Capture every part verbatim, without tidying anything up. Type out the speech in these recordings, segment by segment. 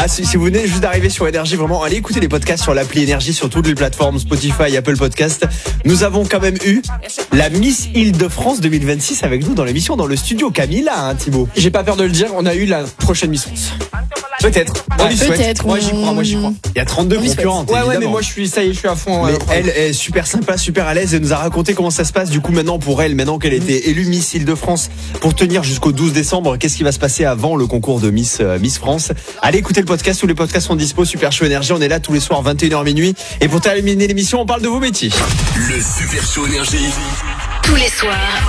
Ah, si, si vous venez juste d'arriver sur Énergie, vraiment, allez écouter les podcasts sur l'appli Énergie, sur toutes les plateformes Spotify, Apple Podcast. Nous avons quand même eu la Miss Île-de-France deux mille vingt-six avec nous dans l'émission, dans le studio. Camilla, hein, Thibaut. J'ai pas peur de le dire, on a eu la prochaine Miss France. Peut-être. On Ouais, lui souhaite. peut-être. Moi j'y crois, moi j'y crois. Il y a trente-deux concurrentes. Ouais, ouais, mais évidemment. moi je suis, ça y est, je suis à fond. Mais euh, elle est super sympa, super à l'aise. Elle nous a raconté comment ça se passe du coup maintenant pour elle, maintenant qu'elle était élue Miss Île-de-France pour tenir jusqu'au douze décembre. Qu'est-ce qui va se passer avant le concours de Miss euh, Miss France? Allez écouter le podcast, tous les podcasts sont dispo. Super Show Énergie, on est là tous les soirs vingt et une heures minuit. Et pour terminer l'émission, on parle de vos métiers. Le Super Show Énergie. Tous les soirs.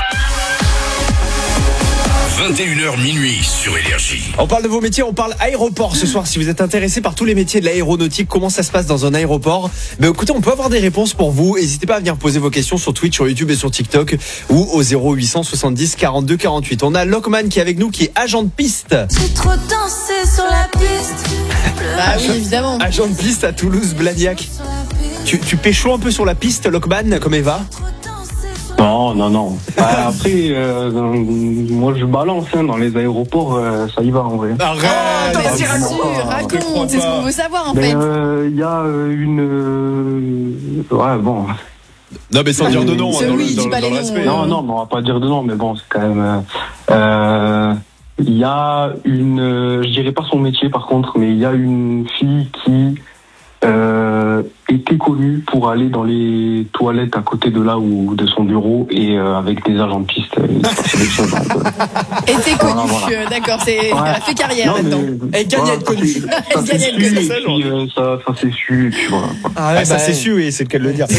vingt et une heures minuit sur Énergie. On parle de vos métiers, on parle aéroport ce soir. Si vous êtes intéressé par tous les métiers de l'aéronautique, comment ça se passe dans un aéroport? Ben écoutez, on peut avoir des réponses pour vous. N'hésitez pas à venir poser vos questions sur Twitch, sur YouTube et sur TikTok ou au zéro huit cent soixante-dix quarante-deux quarante-huit. On a Lockman qui est avec nous, qui est agent de piste. J'ai trop dansé sur la piste. Bah oui, évidemment. Agent de piste à Toulouse, Blagnac. Tu, tu pécho un peu sur la piste, Lockman, comme Eva? Non, non, non. Bah, après, euh, moi je balance hein, dans les aéroports, euh, ça y va en vrai. Arrête! Ah, mais Ah, bien vraiment sûr, pas. raconte, c'est ce qu'on veut savoir en Mais fait. il y a euh, une... euh, ouais, bon... Non mais sans dire de nom, C'est hein, dans, oui, le, dans, dis le- pas dans les le noms, respect. euh. Non, non, mais on va pas dire de nom, mais bon, c'est quand même... euh, Il y a une... euh, Je dirais pas son métier par contre, mais il y a une fille qui euh, était connue pour aller dans les toilettes à côté de là ou de son bureau et euh, avec des agents de piste. euh, c'est des choses, donc, euh, Était connu, Voilà, voilà. euh, d'accord, c'est, elle a fait carrière non, là-dedans. mais- Elle gagne à voilà, être connue. ça s'est- Elle Ça gagne à s'est être su, connue. et puis euh, ça, ça s'est su, et puis voilà. Ah, Ah, ouais, ça bah, c'est su, oui, c'est le cas de le dire.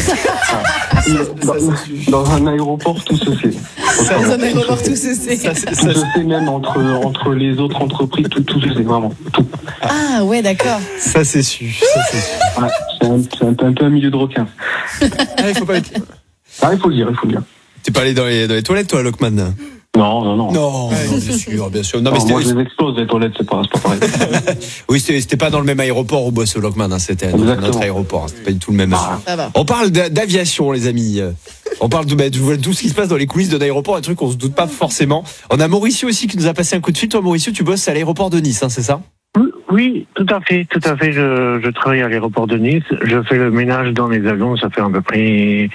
Dans, dans un aéroport, tout se fait. Dans un aéroport, tout se sait. Ça, c'est- Tout ça, se fait même entre, entre les autres entreprises, tout, tout se fait vraiment. Tout. Ah ouais, d'accord. ça, c'est su. Ça, c'est su. Ouais, c'est un, c'est un, peu- un peu un milieu de requin. Ah, il faut pas être. Ah, il faut le dire, il faut le dire. T'es pas allé dans les, dans les toilettes, toi, Lockman? Non, non, non. Non, bien sûr, bien sûr. Non, mais Non, moi, c'était, je les explose, les toilettes, c'est pas, c'est pas pareil. oui, c'était, c'était pas dans le même aéroport où bosse Lockman, hein, c'était dans Exactement. notre aéroport, hein, c'était pas du tout le même. Ah. Ça va. On parle d'a- d'aviation, les amis. On parle de, bah, de tout ce qui se passe dans les coulisses d'un aéroport, un truc qu'on se doute pas forcément. On a Mauricio aussi qui nous a passé un coup de fil. Toi, Mauricio, tu bosses à l'aéroport de Nice, hein, c'est ça? Oui, tout à fait, tout à fait. Je, je travaille à l'aéroport de Nice. Je fais le ménage dans les avions. Ça fait à peu près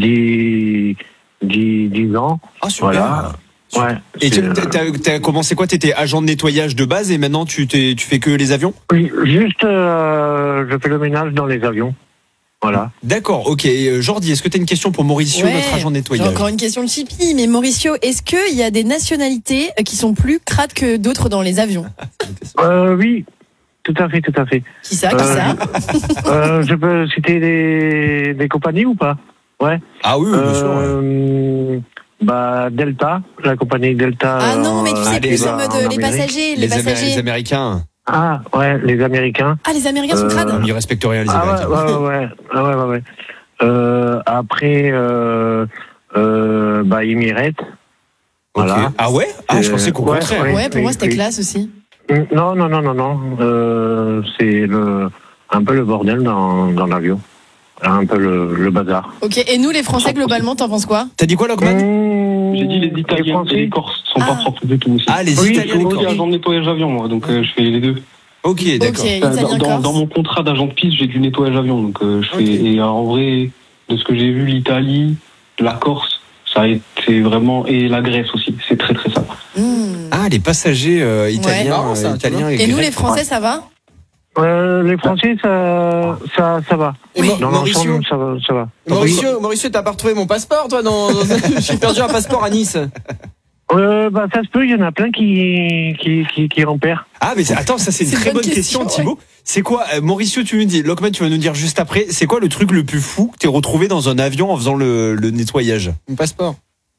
dix, dix, dix ans. Ah, super. Voilà. Ouais. Et tu C'est, t'as, t'as commencé quoi? T'étais agent de nettoyage de base et maintenant tu, t'es, tu fais que les avions? oui, juste, euh, je fais le ménage dans les avions. Voilà. D'accord, ok. Et, euh, Jordi, est-ce que tu as une question pour Mauricio, Ouais, notre agent de J'ai nettoyage? encore une question de Chippy, mais Mauricio, est-ce qu'il y a des nationalités qui sont plus crades que d'autres dans les avions? Euh, oui, tout à fait, tout à fait. Qui ça, qui Euh, ça? Euh, je peux citer des, des compagnies ou pas? Ouais. Ah oui, oui, bien sûr. ouais. Euh, bah, Delta, la compagnie Delta. Ah non, mais tu euh, sais, allez, plus bah, en mode en euh, les Amérique. passagers, les, Les, Amé- passagers. les Américains, Ah, ouais, les Américains. Ah, les Américains sont Euh, crades? ils respectent rien, les Ah ouais, Américains. ouais, ouais, ouais, ouais, ouais, ouais. Euh, après, euh, euh, bah, Emirates. Ok. Voilà. Ah ouais? Ah, je pensais qu'au Ouais, contraire. ouais. Ouais, pour moi, c'était oui. classe aussi. Non, non, non, non, non. Euh, c'est le, un peu le bordel dans, dans l'avion. Un peu le, le bazar. Ok, et nous, les Français, globalement, t'en penses quoi? T'as dit quoi, Lockman? Mmh, J'ai dit les Italiens Français. et les Corses sont Ah. pas propres du tout aussi. Ah, les Oui, Italiens, Je suis les aussi Corses. agent de nettoyage avion, moi, donc euh, je fais les deux. Ok, d'accord. Ok, Euh, italien, dans, dans, corse. dans mon contrat d'agent de piste, j'ai du nettoyage avion, donc euh, je fais. Ok. Et euh, en vrai, de ce que j'ai vu, l'Italie, la Corse, ça a été vraiment, et la Grèce aussi, c'est très très sympa. Mmh. Ah, les passagers euh, italiens, Marrant, ça, euh, tu italiens vois. et Et nous, grecs. les Français, ça va? Euh, les Français, ça, ça, ça va. Et Mo- Dans Mauricio, l'ensemble, ça va, ça va. Mauricio, Mauricio, t'as pas retrouvé mon passeport, toi? Dans, dans- J'ai perdu un passeport à Nice. Euh, bah, ça se peut, il y en a plein qui, qui, qui, qui en perdent. Ah, mais c'est- attends, ça c'est une C'est une très bonne bonne question, question, Thibaut. C'est quoi, euh, Mauricio, tu nous dis, Lockman, tu vas nous dire juste après, c'est quoi le truc le plus fou que t'es retrouvé dans un avion en faisant le, le nettoyage? Mon passeport.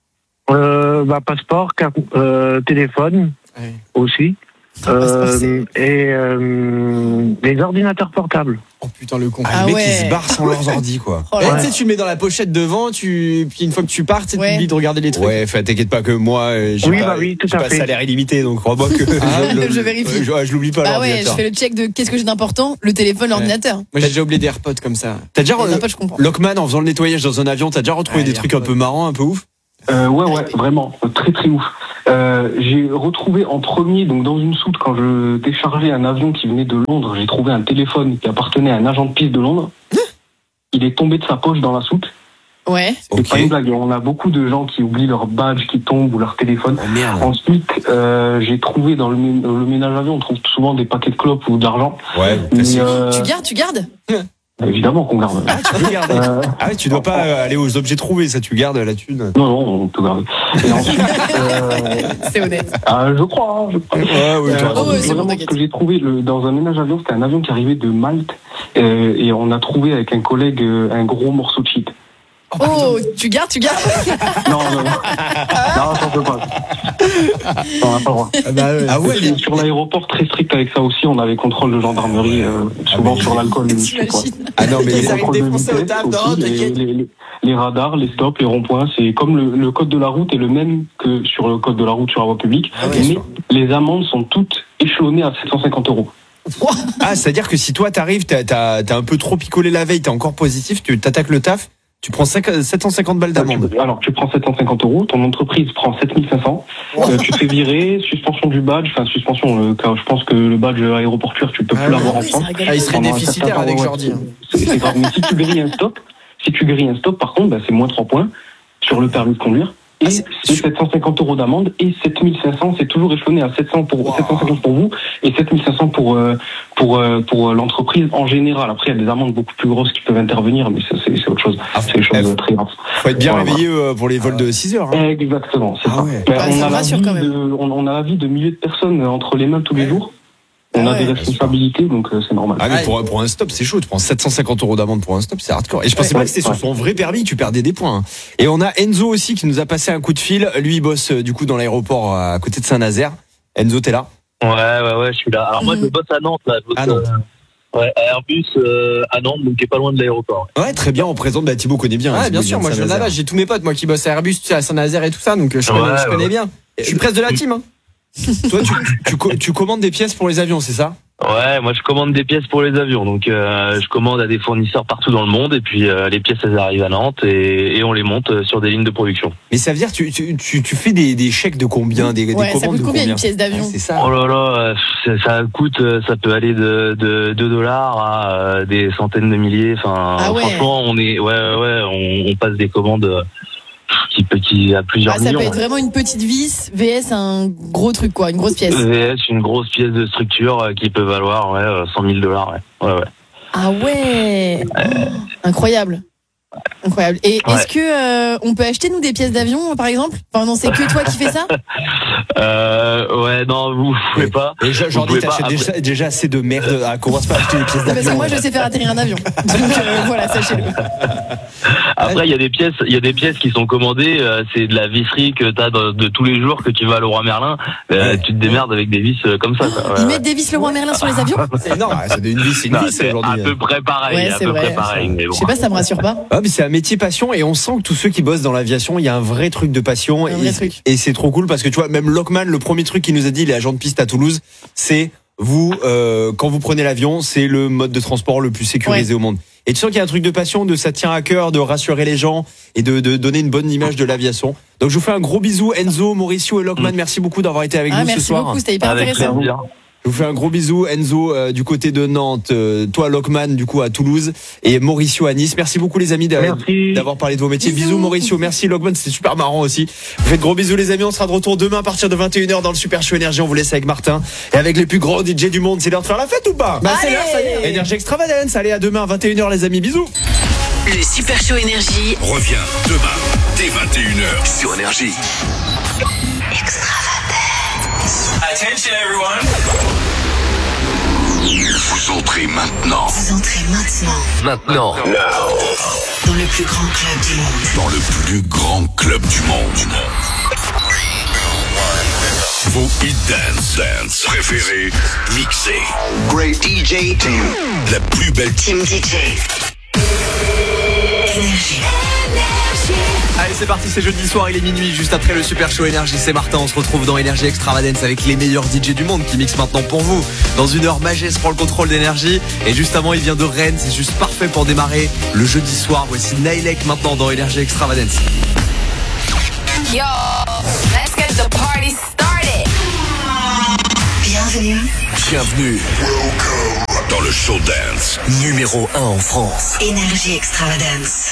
Euh, bah, passeport, carte, euh, téléphone Ouais. aussi. Passeport, c'est- Euh, et euh, les ordinateurs portables. Oh putain, le con. Ah, Ah les mecs, ouais. ils se barrent sans leurs ordi, quoi. Oh Eh, là tu là. sais, tu le mets dans la pochette devant, tu... puis une fois que tu pars, tu sais, tu Ouais. oublies de regarder les trucs. Ouais, enfin, t'inquiète pas que moi, euh, j'ai Oui, pas, bah oui, tout j'ai à pas fait. salaire illimité, donc crois-moi que Ah, le- je vérifie. Je, je l'oublie pas, Bah ouais, je l'ordinateur. fais le check de qu'est-ce que j'ai d'important, le téléphone, l'ordinateur. Moi, j'ai déjà oublié des AirPods comme ça. T'as déjà, Les euh, AirPods, je comprends. Lockman, en faisant le nettoyage dans un avion, t'as déjà retrouvé Ah, des les trucs un AirPods. peu marrants, un peu ouf? Euh, ouais, ouais, vraiment, très très ouf. Euh, j'ai retrouvé en premier, donc dans une soute, quand je déchargeais un avion qui venait de Londres, j'ai trouvé un téléphone qui appartenait à un agent de piste de Londres. Il est tombé de sa poche dans la soute. Ouais. C'est Ok. pas une blague. On a beaucoup de gens qui oublient leur badge qui tombe ou leur téléphone. Oh merde. Ensuite, euh, j'ai trouvé dans le, mé- le ménage avion, on trouve souvent des paquets de clopes ou d'argent. Ouais, Mais, classique. euh, Tu gardes, tu gardes évidemment qu'on garde. Tu peux garder. Euh, Ah ouais, tu dois pas euh, aller aux objets trouvés, ça tu gardes la thune. non, non, on peut garder. Et ensuite, euh, C'est honnête. ah, je crois, hein, je crois. Ouais, oui, Euh, tu as raison. Oh, ouais, c'est vraiment, bon, ce t'inquiète. que j'ai trouvé le, dans un ménage avion, c'était un avion qui arrivait de Malte, euh, et on a trouvé avec un collègue euh, un gros morceau de shit. Oh, tu gardes, tu gardes. Non, non, non, non, j'en peux pas. Non, on n'a pas le droit. Ah ouais, Et sur l'aéroport, très strict avec ça aussi, on avait contrôle de gendarmerie, euh, souvent mais- sur l'alcool. je sais pas. T'imagines ah non, mais Ils Les arrivent contrôles de défoncés aux vitesse tables, aussi, non, les, t'inquiète. les, les, les radars, les stops, les ronds-points, c'est comme le, le code de la route est le même que sur le code de la route sur la voie publique, Ah ouais, mais sûr. les amendes sont toutes échelonnées à sept cent cinquante euros. Ah, c'est-à-dire que si toi t'arrives, t'as, t'as, t'as un peu trop picolé la veille, t'es encore positif, tu t'attaques le taf, tu prends cinq- sept cent cinquante balles d'amende. Alors tu prends sept cent cinquante euros, ton entreprise prend sept mille cinq cents, euh, tu te fais virer, suspension du badge, enfin suspension, euh, car je pense que le badge aéroportuaire tu peux Ah plus ouais. l'avoir en oui, France. ça rigole Ah, il pas. serait Pendant un déficitaire certain avec temps, ouais, Jordi. hein. C'est c'est grave, mais si tu grilles un stop, si tu grilles un stop par contre, bah, c'est moins trois points sur le permis de conduire. Et Ah, c'est- c'est sept cent cinquante euros d'amende et sept mille cinq cents, c'est toujours échelonné à sept cents pour, Wow. sept cent cinquante pour vous et sept mille cinq cents pour, euh, pour, euh, pour l'entreprise en général. Après, il y a des amendes beaucoup plus grosses qui peuvent intervenir, mais ça, c'est c'est autre chose. Ah, C'est des choses F. très graves. Faut être bien Voilà. réveillé euh, pour les vols de six heures. Hein. Exactement, c'est Ah ça. ouais. Ben, Bah, on, ça a me la rassure vie quand même. de, on, on a la vie de milliers de personnes entre les mains tous les jours. On Ah a ouais. des responsabilités, donc euh, c'est normal. Ah mais Ouais. pour, pour un stop c'est chaud, tu prends sept cent cinquante euros d'amende pour un stop, c'est hardcore. Et je pensais Ouais. pas que c'était sur Ouais. son vrai permis que tu perdais des points. hein. Et on a Enzo aussi qui nous a passé un coup de fil, lui il bosse euh, du coup dans l'aéroport à côté de Saint-Nazaire. Enzo, t'es là? Ouais, ouais, ouais, je suis là. Alors moi, je Mhm. bosse à Nantes, là. Je bosse, À Nantes. euh, ouais, à Airbus, euh, à Nantes, donc qui est pas loin de l'aéroport. Ouais, très bien, on présente, bah Thibaut connaît bien. hein, Ouais, Thibaut bien sûr, vient de moi je viens de Saint-Nazaire. là-bas, j'ai tous mes potes, moi qui bossent à Airbus, tu sais, à Saint-Nazaire et tout ça, donc euh, je Ouais, connais, je connais ouais. bien. Je suis presque de la team, hein. Toi tu, tu, tu, tu commandes des pièces pour les avions, c'est ça? Ouais, moi je commande des pièces pour les avions, donc euh, je commande à des fournisseurs partout dans le monde, et puis euh, les pièces elles arrivent à Nantes et, et on les monte euh, sur des lignes de production. Mais ça veut dire tu, tu, tu, tu fais des, des chèques de combien? Des, des Ouais, ça commandes coûte de combien combien? une pièce d'avion? Ouais, c'est ça. Oh là là, euh, ça, ça coûte, euh, ça peut aller de de deux dollars à euh, des centaines de milliers. Enfin, Ah ouais. franchement, on est, ouais, ouais, ouais, on, on passe des commandes euh, qui qui à plusieurs Ah, ça millions. peut être vraiment une petite vis V S un gros truc quoi, une grosse pièce. V S, une grosse pièce de structure euh, qui peut valoir ouais, euh, cent mille dollars. Ouais. Ouais, ouais. Ah ouais, Oh, incroyable. Incroyable. Et Ouais. est-ce que euh, on peut acheter nous des pièces d'avion par exemple? Enfin non, c'est que toi qui fais ça? Euh, ouais, non, vous pouvez pas. Et je- Vous Jordi, pouvez pas, t'achètes après- déjà, déjà assez de merde à commence pas à acheter des pièces Non, parce que d'avion. moi je sais faire atterrir un avion. Donc euh, voilà, sachez-le. Après, il y a des pièces, il y a des pièces qui sont commandées. euh, c'est de la visserie que t'as de, de tous les jours que tu vas à Leroy Merlin. Euh, Ouais. Tu te démerdes avec des vis euh, comme ça. Quoi. Ouais, Ils ouais. mettent des vis Leroy Merlin sur les avions? C'est énorme. Ah, c'est une vie, c'est une Non, vie c'est à aujourd'hui. peu près pareil, Ouais, à c'est peu vrai. près pareil. Mais bon. Je sais pas, ça me rassure pas. Ah, mais c'est un métier passion et on sent que tous ceux qui bossent dans l'aviation, il y a un vrai truc de passion. Un et, vrai truc. et c'est trop cool parce que tu vois, même Lockman, le premier truc qu'il nous a dit, il est agent de piste à Toulouse, c'est vous, euh, quand vous prenez l'avion, c'est le mode de transport le plus sécurisé au monde. Et tu sens qu'il y a un truc de passion, de ça tient à cœur, de rassurer les gens et de, de donner une bonne image de l'aviation. Donc je vous fais un gros bisou, Enzo, Mauricio et Lockman. Mm. Merci beaucoup d'avoir été avec Ah nous ce merci soir. beaucoup, c'était hyper Avec intéressant. plaisir. Je vous fais un gros bisou, Enzo euh, du côté de Nantes, euh, toi Lockman du coup à Toulouse et Mauricio à Nice. Merci beaucoup les amis d'a- Merci. d'avoir parlé de vos métiers. Bisous. Bisous Mauricio, merci Lockman, c'était super marrant aussi. Vous faites gros bisous les amis, on sera de retour demain à partir de vingt et une heures dans le Super Show Énergie. On vous laisse avec Martin et avec les plus grands D J du monde. C'est l'heure de faire la fête ou pas? Bah, c'est l'heure, ça y est. Énergie Extravagance, allez à demain à vingt et une heures les amis, bisous. Le Super Show Énergie. Reviens demain dès vingt et une heures sur Énergie. Attention everyone. Vous entrez maintenant. Vous entrez maintenant Maintenant. dans le plus grand club du monde. Dans le plus grand club du monde. Vos hit dance, dance préférés mixés. Great D J team. La plus belle team. Team D J. Énergie. Allez, c'est parti, c'est jeudi soir, il est minuit, juste après le Super Show Énergie. C'est Martin, on se retrouve dans Énergie Extravagance avec les meilleurs D J du monde qui mixent maintenant pour vous. Dans une heure, Magès prend le contrôle d'Énergie. Et juste avant, il vient de Rennes, c'est juste parfait pour démarrer le jeudi soir. Voici Nailek maintenant dans Énergie Extravagance. Yo, let's get the party started. Bienvenue. Bienvenue dans le show dance numéro un en France. Énergie Extravagance.